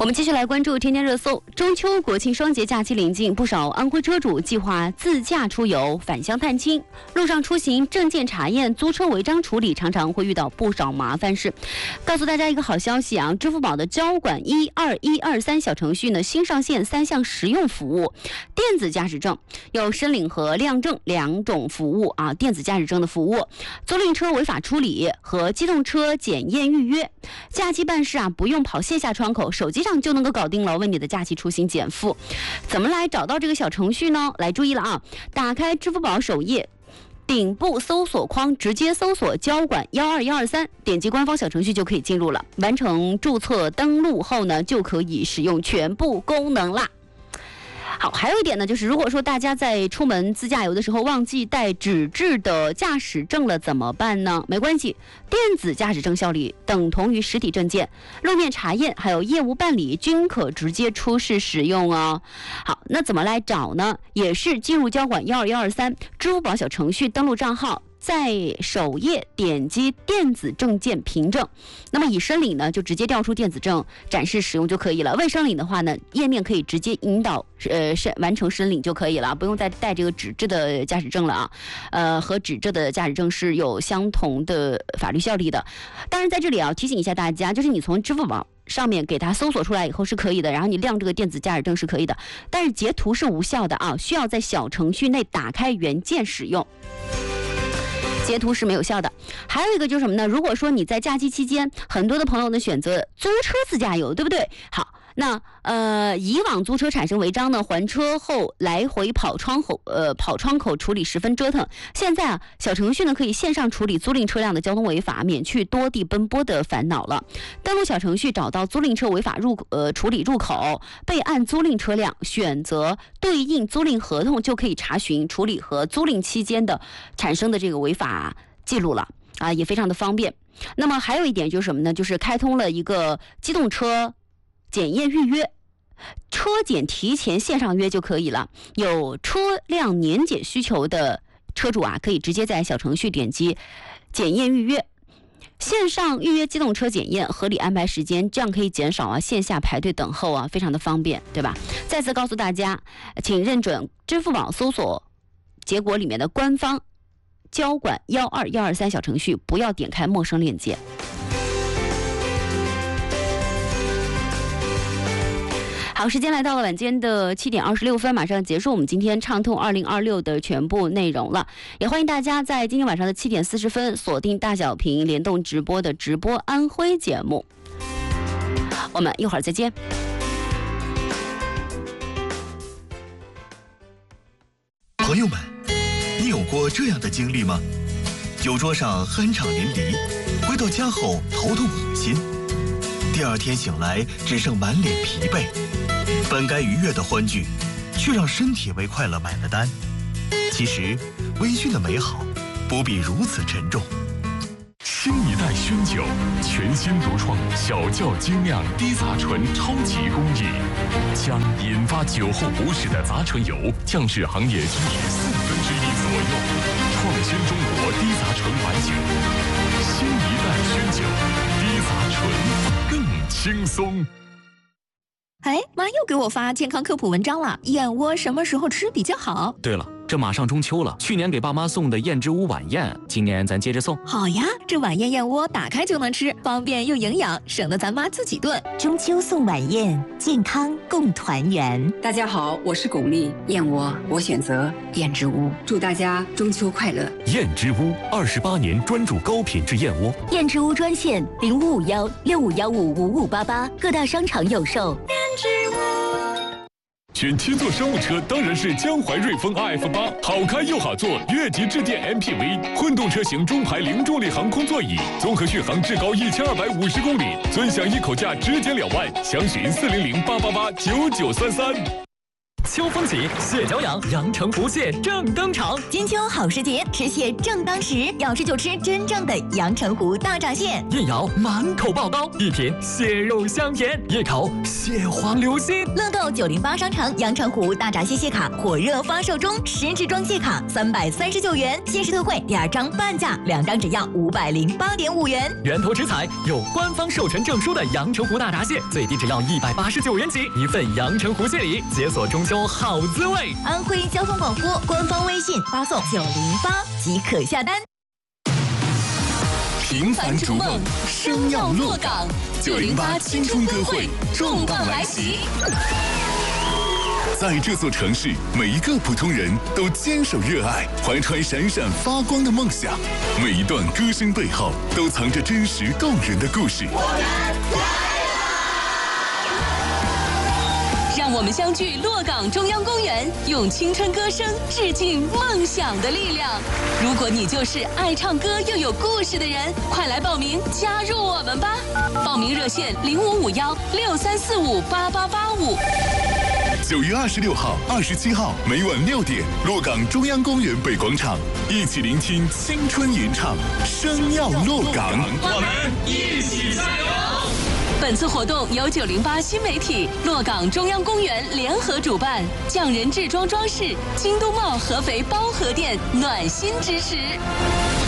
我们继续来关注天天热搜。中秋国庆双节假期临近，不少安徽车主计划自驾出游、返乡探亲，路上出行证件查验、租车违章处理，常常会遇到不少麻烦事。告诉大家一个好消息啊，支付宝的交管12123小程序呢新上线3项实用服务：电子驾驶证有申领和亮证2种服务啊，电子驾驶证的服务，租赁车违法处理和机动车检验预约。假期办事啊，不用跑线下窗口，手机上就能够搞定了，为你的假期出行减负。怎么来找到这个小程序呢？来注意了啊，打开支付宝首页顶部搜索框，直接搜索交管12123，点击官方小程序就可以进入了。完成注册登录后呢，就可以使用全部功能啦。好，还有一点呢，就是如果说大家在出门自驾游的时候忘记带纸质的驾驶证了，怎么办呢？没关系，电子驾驶证效力等同于实体证件，路面查验还有业务办理均可直接出示使用哦。好，那怎么来找呢？也是进入交管12123支付宝小程序，登录账号，在首页点击电子证件凭证，那么已申领呢，就直接调出电子证展示使用就可以了。未申领的话呢，页面可以直接引导完成申领就可以了，不用再带这个纸质的驾驶证了啊。和纸质的驾驶证是有相同的法律效力的。当然在这里要提醒一下大家，就是你从支付宝上面给它搜索出来以后是可以的，然后你亮这个电子驾驶证是可以的，但是截图是无效的啊，需要在小程序内打开原件使用。截图是没有效的。还有一个就是什么呢？如果说你在假期期间，很多的朋友呢选择租车自驾游，对不对？好，那以往租车产生违章呢，还车后来回跑窗口处理十分折腾。现在啊，小程序呢可以线上处理租赁车辆的交通违法，免去多地奔波的烦恼了。登录小程序，找到租赁车违法处理入口，备案租赁车辆，选择对应租赁合同，就可以查询处理和租赁期间的产生的这个违法记录了啊，也非常的方便。那么还有一点就是什么呢？就是开通了一个机动车检验预约，车检提前线上约就可以了。有车辆年检需求的车主啊，可以直接在小程序点击检验预约，线上预约机动车检验，合理安排时间，这样可以减少啊线下排队等候啊，非常的方便，对吧？再次告诉大家，请认准支付宝搜索结果里面的官方交管12123小程序，不要点开陌生链接。好，时间来到了晚间的7点26分，马上结束我们今天畅通2026的全部内容了。也欢迎大家在今天晚上的7点40分锁定大小屏联动直播的直播安徽节目。我们一会儿再见。 朋友们，你有过这样的经历吗？酒桌上酣畅淋漓，回到家后头痛恶心，第二天醒来只剩满脸疲惫。本该愉悦的欢聚，却让身体为快乐买了单。其实，微醺的美好不必如此沉重。 新一代熏酒，全新独创小窖精酿低杂醇超级工艺，将引发酒后不适的杂醇油降至行业经理1/4左右，创新中国低杂醇白酒。新一代熏酒，低杂醇更轻松。 哎，妈又给我发健康科普文章了，燕窝什么时候吃比较好？ 对了，这马上中秋了，去年给爸妈送的燕之屋晚宴，今年咱接着送。 好呀，这晚宴燕窝打开就能吃，方便又营养，省得咱妈自己炖。 中秋送晚宴，健康共团圆。 大家好，我是巩俐，燕窝我选择燕之屋，祝大家中秋快乐。 燕之屋28年专注高品质燕窝。 燕之屋专线0551651588，各大商场有售。 选七座商务车当然是江淮瑞风 RF8，好开又好坐，越级致电 MPV， 混动车型中排零重力航空座椅，综合续航至高1250公里，尊享一口价直减2万，详询400-888-9933。 秋风起，蟹脚痒，阳澄湖蟹正登场。 金秋好时节，吃蟹正当时，要吃就吃真正的阳澄湖大闸蟹。 一咬满口爆膏，一品蟹肉香甜，一口蟹黄流心。 乐购908商城阳澄湖大闸蟹卡火热发售中，10支装蟹卡339元，限时特惠2张半价，2张只要508.5元。 源头食材有官方授权证书的阳澄湖大闸蟹，最低只要189元起，一份阳澄湖蟹礼，解锁中秋好滋味。 安徽交通广播官方微信发送908即可下单。 平凡逐梦，生要落岗。908青春歌会重磅来袭。在这座城市，每一个普通人都坚守热爱，怀揣闪闪发光的梦想。每一段歌声背后，都藏着真实动人的故事。 让我们相聚洛岗中央公园，用青春歌声致敬梦想的力量。如果你就是爱唱歌又有故事的人，快来报名加入我们吧！报名热线055163458885。 9月26号、27号每晚6点，洛岗中央公园北广场，一起聆听青春吟唱，声要洛岗， 我们一起加油！ 本次活动由908新媒体、洛岗中央公园联合主办，匠人制装装饰、京东茂合肥包河店暖心支持。